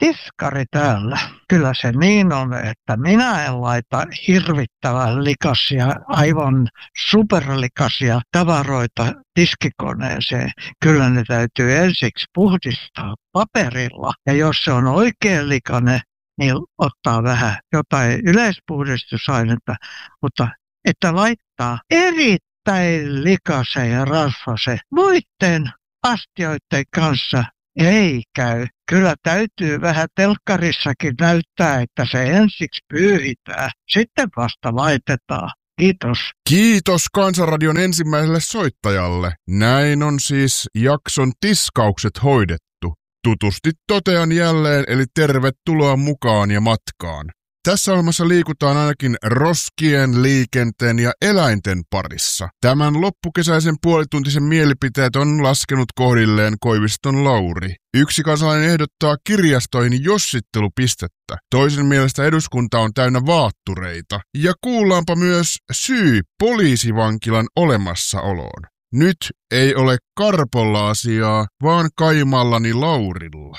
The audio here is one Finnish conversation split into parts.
tiskari täällä. Kyllä se niin on, että minä en laita hirvittävän likaisia, aivan superlikaisia tavaroita tiskikoneeseen. Kyllä ne täytyy ensiksi puhdistaa paperilla. Ja jos se on oikein likainen, niin ottaa vähän jotain yleispuhdistusainetta, mutta että laittaa erittäin likaisen ja rasvasen muiden astioiden kanssa ei käy. Kyllä täytyy vähän telkkarissakin näyttää, että se ensiksi pyyhitään, sitten vasta laitetaan. Kiitos. Kiitos Kansanradion ensimmäiselle soittajalle. Näin on siis jakson tiskaukset hoidettu. Tutusti totean jälleen, eli tervetuloa mukaan ja matkaan. Tässä ohjelmassa liikutaan ainakin roskien, liikenteen ja eläinten parissa. Tämän loppukesäisen puolituntisen mielipiteet on laskenut kohdilleen Koiviston Lauri. Yksi kansalainen ehdottaa kirjastoihin jossittelupistettä. Toisen mielestä eduskunta on täynnä vaattureita. Ja kuullaanpa myös syy poliisivankilan olemassaoloon. Nyt ei ole Karpolla asiaa, vaan kaimallani Laurilla.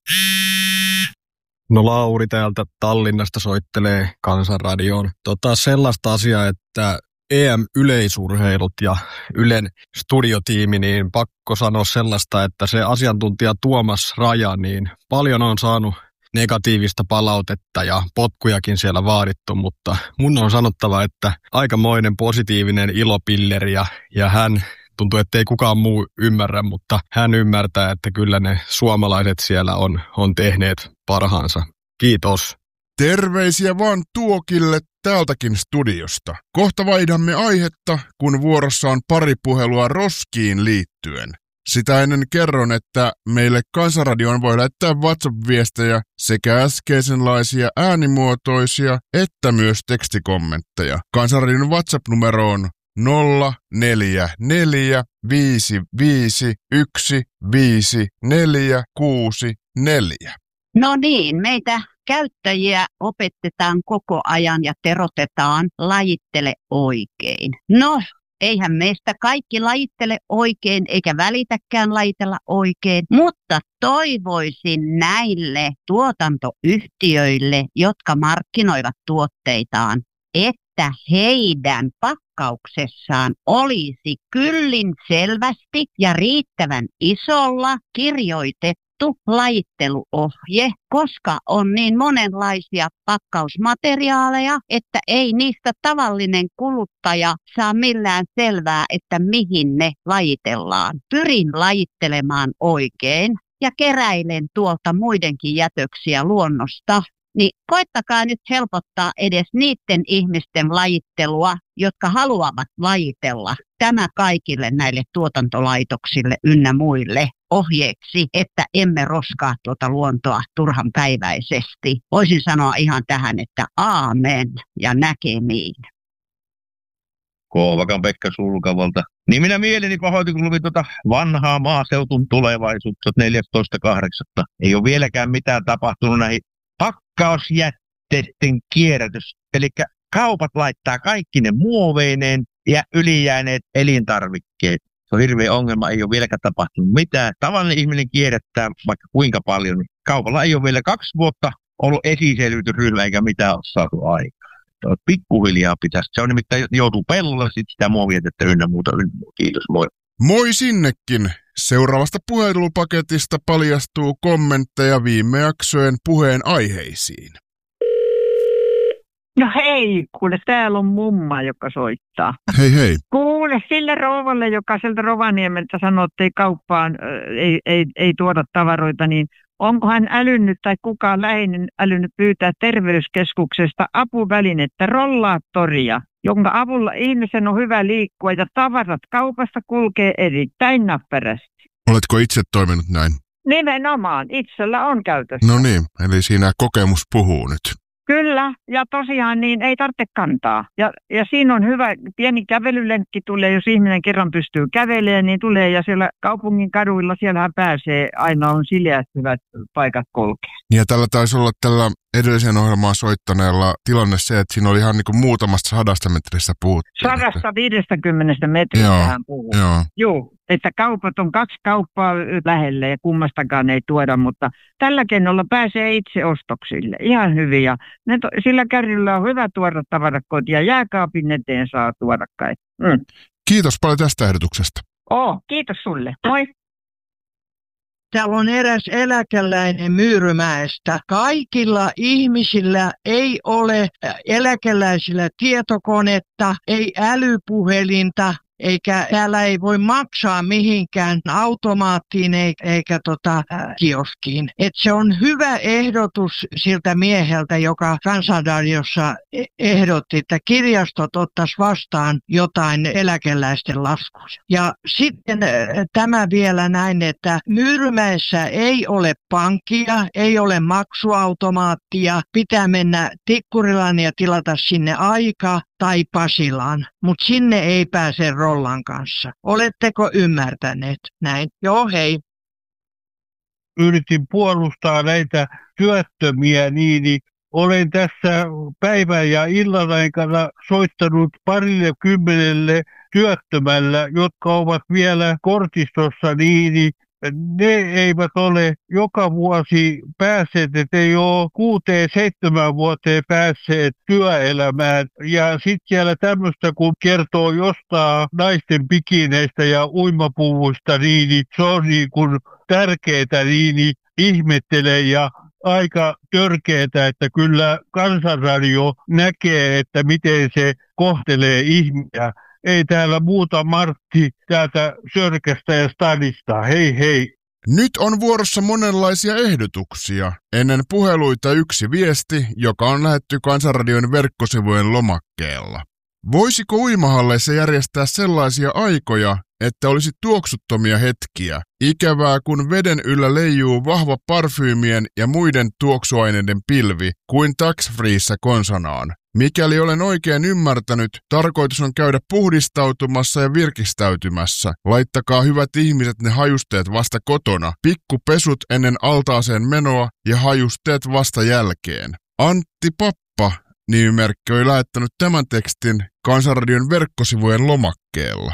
No Lauri täältä Tallinnasta soittelee Kansanradioon. Sellaista asiaa, että EM-yleisurheilut ja Ylen studiotiimi, niin pakko sanoa sellaista, että se asiantuntija Tuomas Raja, niin paljon on saanut negatiivista palautetta ja potkujakin siellä vaadittu, mutta mun on sanottava, että aikamoinen positiivinen ilopilleri ja hän tuntuu, että ei kukaan muu ymmärrä, mutta hän ymmärtää, että kyllä ne suomalaiset siellä on tehneet parhaansa. Kiitos. Terveisiä vaan Tuokille täältäkin studiosta. Kohta vaihdamme aihetta, kun vuorossa on pari puhelua roskiin liittyen. Sitä ennen kerron, että meille Kansanradioon voi lähettää WhatsApp-viestejä sekä äskeisenlaisia äänimuotoisia että myös tekstikommentteja. Kansanradion WhatsApp-numero on 044 551 5464. No niin, meitä käyttäjiä opetetaan koko ajan ja terotetaan lajittele oikein. No, eihän meistä kaikki lajittele oikein eikä välitäkään lajitella oikein, mutta toivoisin näille tuotantoyhtiöille, jotka markkinoivat tuotteitaan, että heidän pakkauksessaan olisi kyllin selvästi ja riittävän isolla kirjoitettu lajitteluohje, koska on niin monenlaisia pakkausmateriaaleja, että ei niistä tavallinen kuluttaja saa millään selvää, että mihin ne lajitellaan. Pyrin lajittelemaan oikein ja keräilen tuolta muidenkin jätöksiä luonnosta. Niin koittakaa nyt helpottaa edes niiden ihmisten lajittelua, jotka haluavat lajitella. Tämä kaikille näille tuotantolaitoksille ynnä muille ohjeeksi, että emme roskaa tuota luontoa turhan päiväisesti. Voisin sanoa ihan tähän, että aamen ja näkemiin. Kouvakan Pekka Sulkavalta. Niin minä mieleni pahoitin, kun luin tuota vanhaa maaseutun tulevaisuutta 14.8. Ei ole vieläkään mitään tapahtunut näihin pakkausjätteiden kierrätys. Eli kaupat laittaa kaikki ne muoveineen ja ylijääneet elintarvikkeet. Se on hirveä ongelma, ei ole vieläkään tapahtunut mitään. Tavallinen ihminen kierrättää vaikka kuinka paljon. Kaupalla ei ole vielä 2 vuotta ollut esiselvitysryhmä eikä mitään ole saatu aikaa. Pikkuhiljaa pitäisi. Se on nimittäin joutuu pellolle sitten sitä muovijätettä ynnä muuta. Kiitos, moi. Moi sinnekin. Seuraavasta puhelupaketista paljastuu kommentteja viime jaksojen puheen aiheisiin. No hei, kuule, täällä on mumma, joka soittaa. Hei hei. Kuule, sille rouvalle, joka sieltä Rovaniemeltä sanoo, että ei kauppaan, ei tuoda tavaroita, niin onko hän älynnyt tai kukaan läheinen älynnyt pyytää terveyskeskuksesta apuvälinettä, rollaattoria, jonka avulla ihmisen on hyvä liikkua ja tavarat kaupassa kulkee erittäin näppärästi. Oletko itse toiminut näin? Nimenomaan, itsellä on käytössä. No niin, eli siinä kokemus puhuu nyt. Kyllä, ja tosiaan niin ei tarvitse kantaa. Ja siinä on hyvä, pieni kävelylenkki tulee, jos ihminen kerran pystyy kävelemään, niin tulee. Ja siellä kaupungin kaduilla, siellähän pääsee, aina on sileät hyvät paikat kulkea. Ja tällä taisi olla tällä edellisen ohjelmaa soittaneella tilanne se, että siinä oli ihan niin kuin muutamasta 100 metristä puhuttiin. 150 metristä hän puhuu. Joo. että kaupat on 2 kauppaa lähellä ja kummastakaan ei tuoda, mutta tällä keinolla pääsee itse ostoksille ihan hyvin. Ja sillä kärryllä on hyvä tuoda tavarat kotiin ja jääkaapin eteen saa tuoda kai. Kiitos paljon tästä ehdotuksesta. Kiitos sulle. Moi. Täällä on eräs eläkeläinen Myyrymäestä. Kaikilla ihmisillä ei ole eläkeläisillä tietokonetta, ei älypuhelinta, eikä täällä ei voi maksaa mihinkään automaattiin eikä kioskiin. Et se on hyvä ehdotus siltä mieheltä, joka Kansanradiossa ehdotti, että kirjastot ottaisi vastaan jotain eläkeläisten laskuja. Ja sitten tämä vielä näin, että Myyrymäessä ei ole pankkia, ei ole maksuautomaattia, pitää mennä Tikkurilaan ja tilata sinne aika tai Pasilaan, mutta sinne ei pääse rollan kanssa. Oletteko ymmärtäneet näin? Joo, hei. Yritin puolustaa näitä työttömiä, niin olen tässä päivän ja illan aikana soittanut 20 työttömällä, jotka ovat vielä kortistossa, niin ne eivät ole joka vuosi päässeet, että ei ole 6-7 vuoteen päässeet työelämään. Ja sitten siellä tämmöistä, kun kertoo jostain naisten bikineistä ja uimapuvuista, niin se on niin kuin tärkeää, niin ihmettelee ja aika törkeetä, että kyllä Kansanradio näkee, että miten se kohtelee ihmisiä. Ei täällä muuta Martti täältä Sörkästä ja Stadista. Hei hei. Nyt on vuorossa monenlaisia ehdotuksia. Ennen puheluita yksi viesti, joka on lähetty Kansanradion verkkosivujen lomakkeella. Voisiko uimahalleissa järjestää sellaisia aikoja, että olisi tuoksuttomia hetkiä? Ikävää, kun veden yllä leijuu vahva parfyymien ja muiden tuoksuaineiden pilvi kuin tax-freeissä konsanaan. Mikäli olen oikein ymmärtänyt, tarkoitus on käydä puhdistautumassa ja virkistäytymässä. Laittakaa hyvät ihmiset ne hajusteet vasta kotona. Pikkupesut ennen altaaseen menoa ja hajusteet vasta jälkeen. Antti Pappa -nimimerkki oli lähettänyt tämän tekstin Kansanradion verkkosivujen lomakkeella.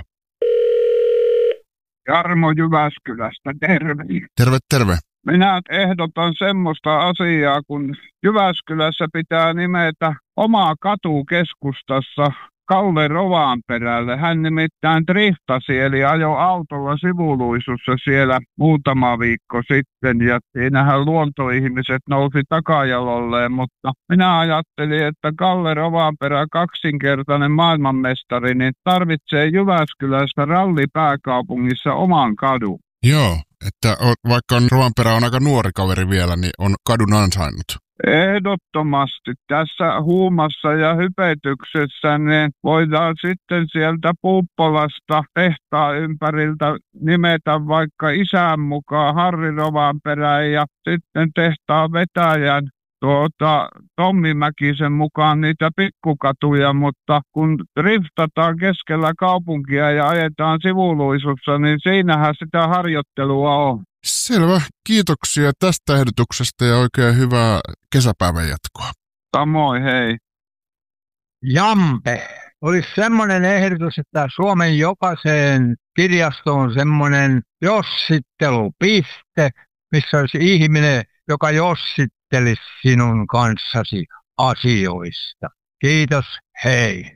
Jarmo Jyväskylästä, terve. Terve, terve. Minä ehdotan semmoista asiaa, kun Jyväskylässä pitää nimetä omaa katu keskustassa Kalle Rovanperälle. Hän nimittäin driftasi, eli ajoi autolla sivuluisussa siellä muutama viikko sitten, ja siinähän luontoihmiset nousi takajalolleen, mutta minä ajattelin, että Kalle Rovanperä, kaksinkertainen maailmanmestari, niin tarvitsee Jyväskylässä rallipääkaupungissa oman kadun. Joo, että vaikka Rovanperä on aika nuori kaveri vielä, niin on kadun ansainnut. Ehdottomasti. Tässä huumassa ja hypetyksessä niin voidaan sitten sieltä Puuppolasta tehtaan ympäriltä nimetä vaikka isän mukaan Harri Rovanperän ja sitten tehtaan vetäjän Tommi Mäkisen mukaan niitä pikkukatuja, mutta kun driftataan keskellä kaupunkia ja ajetaan sivuluisussa, niin siinähän sitä harjoittelua on. Selvä. Kiitoksia tästä ehdotuksesta ja oikein hyvää kesäpäivän jatkoa. Samoin, hei. Jampe. Olisi semmoinen ehdotus, että Suomen jokaiseen kirjastoon semmoinen jossittelupiste, missä olisi ihminen, joka jossittelisi sinun kanssasi asioista. Kiitos, hei.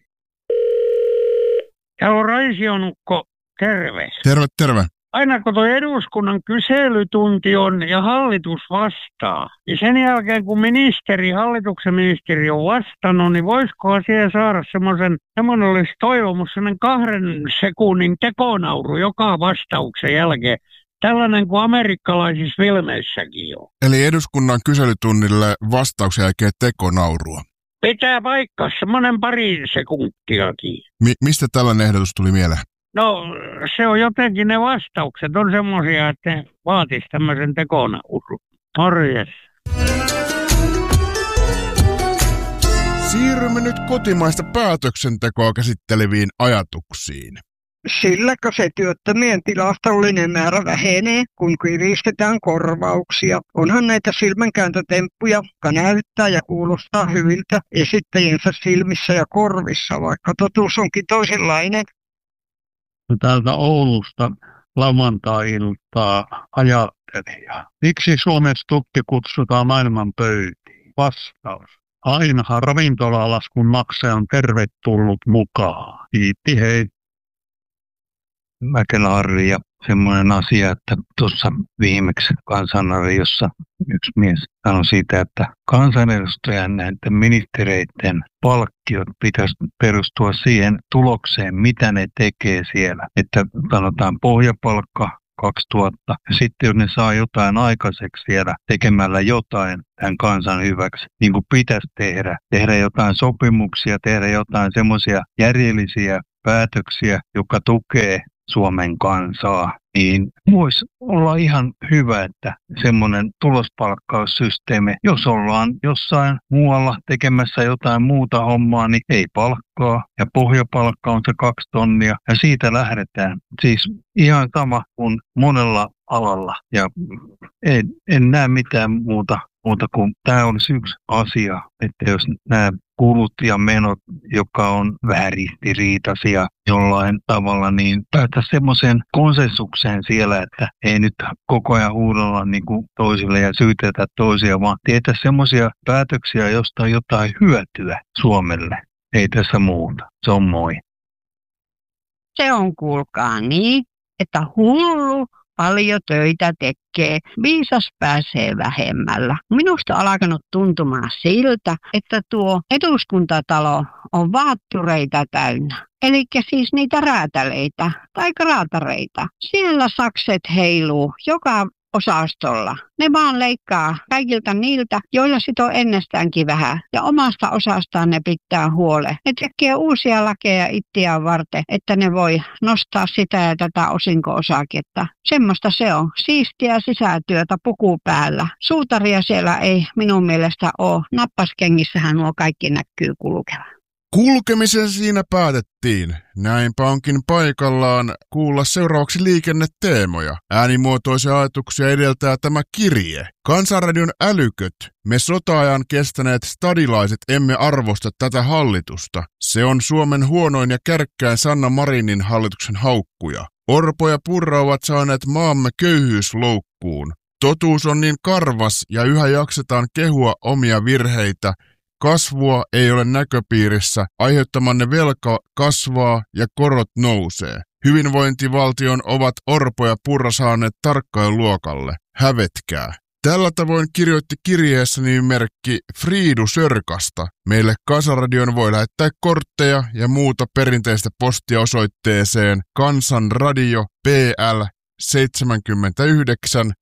Täällä on Raisionukko, terve. Terve, terve. Aina kun tuo eduskunnan kyselytunti on ja hallitus vastaa, niin sen jälkeen kun hallituksen ministeri on vastannut, niin voisikohan siihen saada semmoinen olisi toivomus, semmoinen 2 sekunnin tekonauru joka vastauksen jälkeen. Tällainen kuin amerikkalaisissa filmeissäkin on. Eli eduskunnan kyselytunnille vastauksen jälkeen tekonaurua. Pitää paikkaa semmoinen 2 sekuntiakin. Mistä tällainen ehdotus tuli mieleen? No se on jotenkin, ne vastaukset on semmoisia, että ne vaatisi tämmöisen tekonaurun. Morjes. Siirrymme nyt kotimaista päätöksentekoa käsitteleviin ajatuksiin. Silläkö se työttömien tilastollinen määrä vähenee, kun kiristetään korvauksia? Onhan näitä silmänkääntötemppuja, jotka näyttää ja kuulostaa hyviltä esittäjiensä silmissä ja korvissa, vaikka totuus onkin toisenlainen. Täältä Oulusta lauantai-iltaa ajattelin. Miksi Suomen Stuppi kutsutaan maailman pöytiin? Vastaus. Ainahan ravintolalaskun maksaja on tervetullut mukaan. Kiitti, hei. Mäkelä Harri ja semmoinen asia, että tuossa viimeksi Kansanradiossa yksi mies sanoi siitä, että kansanedustajan näiden ministereiden palkkiot pitäisi perustua siihen tulokseen, mitä ne tekee siellä. Että sanotaan pohjapalkka 2000 ja sitten jos ne saa jotain aikaiseksi siellä tekemällä jotain tämän kansan hyväksi, niin kuin pitäisi tehdä jotain sopimuksia, tehdä jotain semmoisia järjellisiä päätöksiä, jotka tukee Suomen kansaa, niin voisi olla ihan hyvä, että semmoinen tulospalkkaussysteemi, jos ollaan jossain muualla tekemässä jotain muuta hommaa, niin ei palkkaa ja pohjapalkka on se 2 tonnia ja siitä lähdetään. Siis ihan sama kuin monella alalla ja en näe mitään muuta kuin tämä olisi yksi asia, että jos nämä kulut ja menot, joka on vähän ristiriitaisia jollain tavalla, niin päästä semmoiseen konsensukseen siellä, että ei nyt koko ajan huudella niin kuin toisille ja syytetä toisia, vaan tehdä semmoisia päätöksiä, josta on jotain hyötyä Suomelle. Ei tässä muuta. Se on moi. Se on kuulkaa niin, että hullu paljon töitä tekee, viisas pääsee vähemmällä. Minusta on alkanut tuntumaan siltä, että tuo eduskuntatalo on vaattureita täynnä. Eli siis niitä räätäleitä tai kraatareita. Siellä sakset heiluu joka osastolla. Ne vaan leikkaa kaikilta niiltä, joilla sit on ennestäänkin vähän. Ja omasta osastaan ne pitää huole. Ne tekee uusia lakeja itseään varten, että ne voi nostaa sitä ja tätä osinko-osaketta. Semmoista se on. Siistiä sisätyötä puku päällä. Suutaria siellä ei minun mielestä ole. Nappaskengissähän nuo kaikki näkyy kulkevan. Kulkemisen siinä päätettiin. Näinpä onkin paikallaan kuulla seuraavaksi liikenneteemoja. Äänimuotoisia ajatuksia edeltää tämä kirje. Kansanradion älyköt. Me sota-ajan kestäneet stadilaiset emme arvosta tätä hallitusta. Se on Suomen huonoin ja kärkkäin Sanna Marinin hallituksen haukkuja. Orpo ja Purra ovat saaneet maamme köyhyysloukkuun. Totuus on niin karvas ja yhä jaksetaan kehua omia virheitä. Kasvua ei ole näköpiirissä, aiheuttamanne velka kasvaa ja korot nousee. Hyvinvointivaltion ovat Orpo ja Purra saaneet tarkkailuluokalle. Hävetkää. Tällä tavoin kirjoitti kirjeessä nimimerkki Friidu Sörkasta. Meille Kansanradioon voi lähettää kortteja ja muuta perinteistä postia osoitteeseen Kansanradio PL 79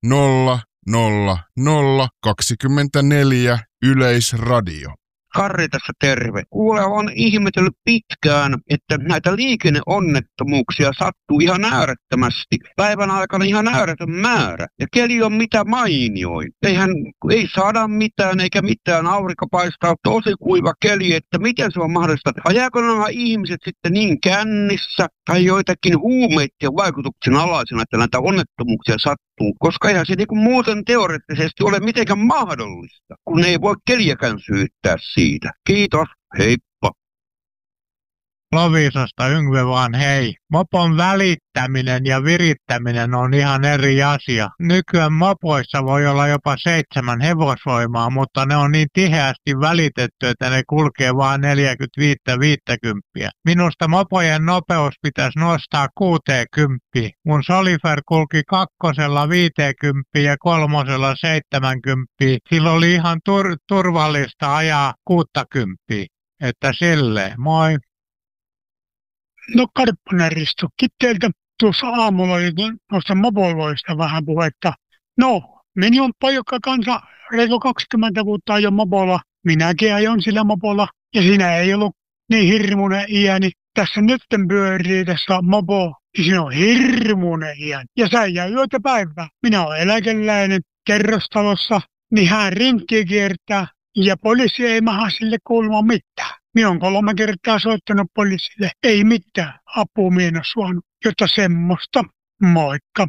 000 24 Yleisradio. Karri tässä terve. Kuule, on ihmetellyt pitkään, että näitä liikenneonnettomuuksia sattuu ihan äärettömästi. Päivän aikana ihan ääretön määrä. Ja keli on mitä mainioin. Ei saada mitään eikä mitään. Aurinko paistaa, tosi kuiva keli, että miten se on mahdollista. Ajaako nämä ihmiset sitten niin kännissä tai joitakin huumeiden vaikutuksen alaisena, että näitä onnettomuuksia sattuu? Koska eihän se niin kuin muuten teoreettisesti ole mitenkään mahdollista, kun ei voi keliäkään syyttää siitä. Kiitos, heippa. Loviisasta Yngve vaan hei. Mopon välittäminen ja virittäminen on ihan eri asia. Nykyään mopoissa voi olla jopa 7 hevosvoimaa, mutta ne on niin tiheästi välitetty, että ne kulkee vain 45-50. Minusta mopojen nopeus pitäisi nostaa 60. Mun Solifer kulki 2 50 ja 3 70. Sillä oli ihan turvallista ajaa 60. Että silleen, moi. No Karppanen Risto, teiltä tuossa aamulla oli noista mopoiluista vähän puhetta. No, minun on poika kanssa reilu 20 vuotta ajon mopolla. Minäkin ajon sillä mopolla ja siinä ei ollut niin hirmuinen iäni. Tässä nytten pyörii tässä mopo ja siinä on hirmuinen iäni. Ja sä jää yötä päivää. Minä olen eläkeläinen kerrostalossa, niin hän rinkkiä kiertää ja poliisi ei maha sille kuulua mitään. Minä olen 3 kertaa soittanut poliisille. Ei mitään. Apua minä en ole saanut. Jotta semmoista. Moikka.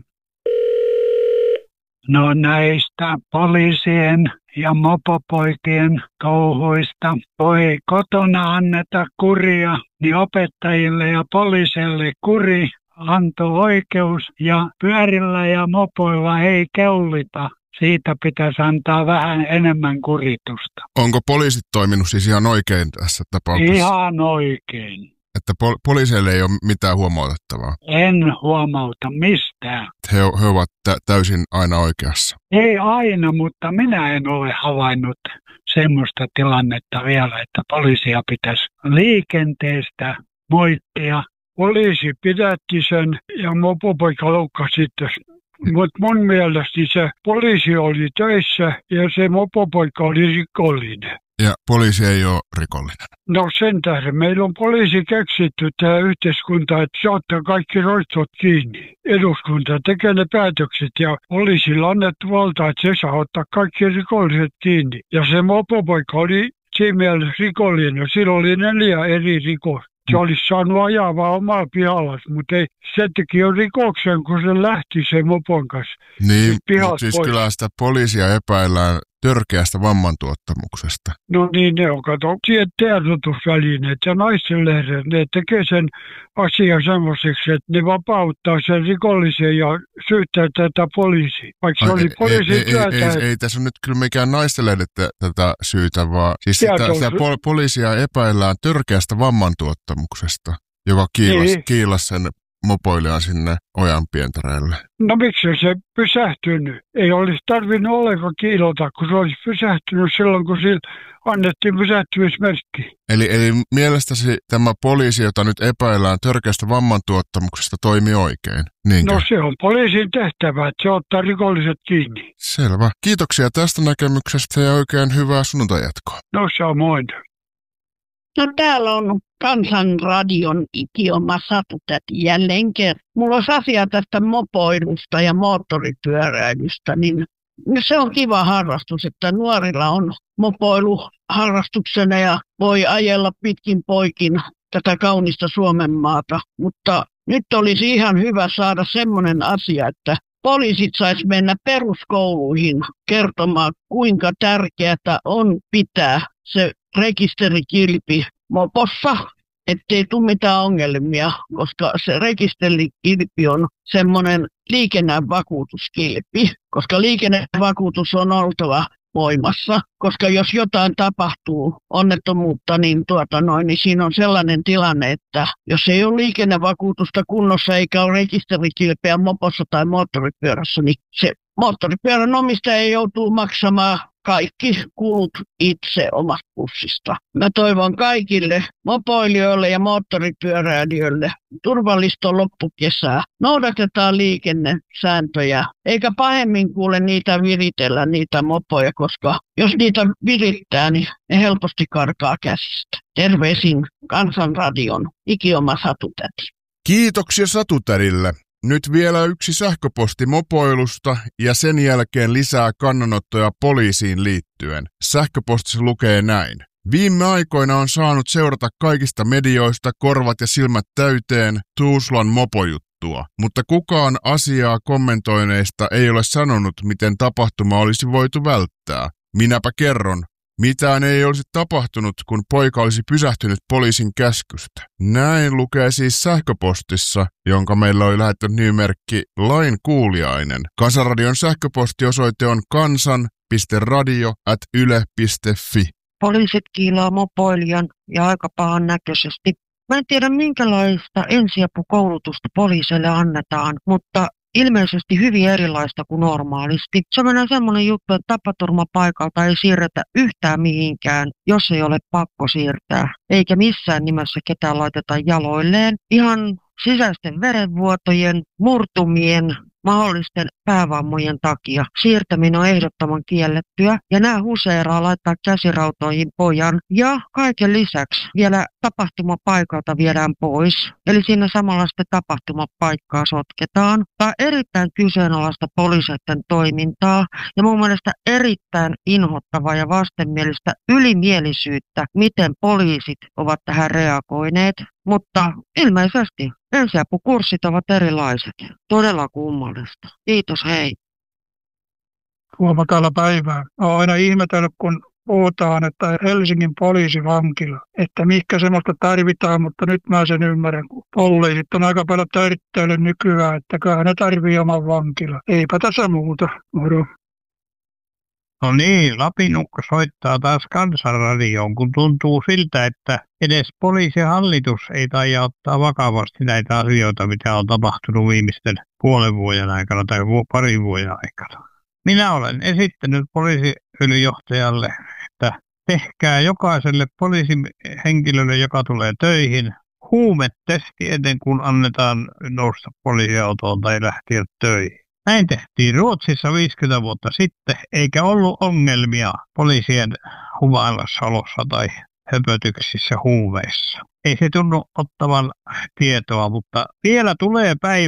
No näistä poliisien ja mopopoikien touhuista voi kotona anneta kuria, niin opettajille ja poliisille kuri antoi oikeus ja pyörillä ja mopoilla ei keulita. Siitä pitäisi antaa vähän enemmän kuritusta. Onko poliisit toiminut siis ihan oikein tässä tapauksessa? Ihan oikein. Että poliiseille ei ole mitään huomautettavaa? En huomauta mistään. He ovat täysin aina oikeassa? Ei aina, mutta minä en ole havainnut semmoista tilannetta vielä, että poliisia pitäisi liikenteestä moittia. Poliisi pidätti sen ja mopopoika loukkasi sitten. Mutta mun mielestä se poliisi oli töissä ja se mopopoika oli rikollinen. Ja poliisi ei ole rikollinen? No sen tähden. Meillä on poliisi keksitty tämä yhteiskunta, että se ottaa kaikki roistot kiinni. Eduskunta tekee ne päätökset ja poliisilla annettu valta, että se saa ottaa kaikki rikolliset kiinni. Ja se mopopoika oli siinä mielessä rikollinen. Sillä oli 4 eri rikosta. Se olisi saanut ajaa vaan omaa pihallas, mutta ei, se teki jo rikoksen, kun se lähti sen mopon kanssa. Niin, siis kyllä sitä poliisia epäillään törkeästä vammantuottamuksesta. No niin, ne on kato tiedotusvälineet ja naistenlehdet, ne tekee sen asian semmoiseksi, että ne vapauttaa sen rikollisen ja syyttää tätä poliisia. Vaikka se oli poliisin työtä. Ei tässä on nyt kyllä mikään naistenlehdet tätä syytä, vaan siis sitä poliisia epäillään törkeästä vammantuottamuksesta, joka kiilasi sen mopoilijan sinne ojanpientareelle. No miksi se pysähtynyt? Ei olisi tarvinnut ollenkaan kiilota, kun se olisi pysähtynyt silloin, kun sillä annettiin pysähtymismerkki. Eli mielestäsi tämä poliisi, jota nyt epäillään törkeästä vammantuottamuksesta, toimii oikein? Niinkö? No se on poliisin tehtävä, että se ottaa rikolliset kiinni. Selvä. Kiitoksia tästä näkemyksestä ja oikein hyvää sunnuntajatkoa. No samoin. No täällä on Kansanradion ikioma Satutäti jälleen kerran. Mulla olisi asia tästä mopoilusta ja moottoripyöräilystä, niin se on kiva harrastus, että nuorilla on mopoilu harrastuksena ja voi ajella pitkin poikin tätä kaunista Suomen maata. Mutta nyt olisi ihan hyvä saada semmoinen asia, että poliisit sais mennä peruskouluihin kertomaan, kuinka tärkeää on pitää se rekisterikilpi mopossa, ettei tule mitään ongelmia, koska se rekisterikilpi on semmoinen liikennevakuutuskilpi, koska liikennevakuutus on oltava voimassa, koska jos jotain tapahtuu onnettomuutta, niin siinä on sellainen tilanne, että jos ei ole liikennevakuutusta kunnossa eikä ole rekisterikilpeä mopossa tai moottoripyörässä, niin se moottoripyörän omistaja joutuu maksamaan kaikki kulut itse omasta pussista. Mä toivon kaikille mopoilijoille ja moottoripyöräilijöille turvallista loppukesää. Noudatetaan liikennesääntöjä, eikä pahemmin kuule niitä viritellä, niitä mopoja, koska jos niitä virittää, niin ne helposti karkaa käsistä. Terveisin Kansanradion ikioma Satutäti. Kiitoksia Satutädille. Nyt vielä yksi sähköposti mopoilusta ja sen jälkeen lisää kannanottoja poliisiin liittyen. Sähköpostissa lukee näin. Viime aikoina on saanut seurata kaikista medioista korvat ja silmät täyteen Tuusulan mopojuttua, mutta kukaan asiaa kommentoineista ei ole sanonut, miten tapahtuma olisi voitu välttää. Minäpä kerron. Mitään ei olisi tapahtunut, kun poika olisi pysähtynyt poliisin käskystä. Näin lukee siis sähköpostissa, jonka meillä oli lähettänyt nimimerkki Lainkuuliainen. Kansanradion sähköpostiosoite on kansan.radio@yle.fi. Poliisit kiilaa mopoilijan ja aika pahan näköisesti. Mä en tiedä minkälaista ensiapukoulutusta poliisille annetaan, mutta ilmeisesti hyvin erilaista kuin normaalisti. Se on semmoinen juttu, että tapaturmapaikalta ei siirretä yhtään mihinkään, jos ei ole pakko siirtää. Eikä missään nimessä ketään laiteta jaloilleen. Ihan sisäisten verenvuotojen, murtumien, mahdollisten päävammojen takia siirtäminen on ehdottoman kiellettyä. Ja nämä huseeraa laittaa käsirautoihin pojan ja kaiken lisäksi vielä tapahtumapaikalta viedään pois. Eli siinä samalla sitten tapahtumapaikkaa sotketaan. Tämä on erittäin kyseenalaista poliiseiden toimintaa ja mun mielestä erittäin inhottavaa ja vastenmielistä ylimielisyyttä, miten poliisit ovat tähän reagoineet. Mutta ilmeisesti ensiapukurssit ovat erilaiset. Todella kummallista. Kiitos, hei. Huomataan päivää. Olen aina ihmetellyt, kun puhutaan, että Helsingin poliisivankila, että mihinkä semmoista tarvitaan, mutta nyt mä sen ymmärrän, kun poliisit on aika paljon törttöily nykyään, että kyllä ne tarvii oman vankila. Eipä tässä muuta. Moro. No niin, Lapinukko soittaa taas Kansanradioon, kun tuntuu siltä, että edes poliisihallitus ei taida ottaa vakavasti näitä asioita, mitä on tapahtunut viimeisten puolen vuoden aikana tai parin vuoden aikana. Minä olen esittänyt poliisiylijohtajalle, että tehkää jokaiselle poliisihenkilölle, joka tulee töihin, huumetesti ennen kuin annetaan nousta poliisiautoon tai lähteä töihin. Näin tehtiin Ruotsissa 50 vuotta sitten, eikä ollut ongelmia poliisien humalassa tai höpötyksissä huumeissa. Ei se tunnu ottavan tietoa, mutta vielä tulee päivä,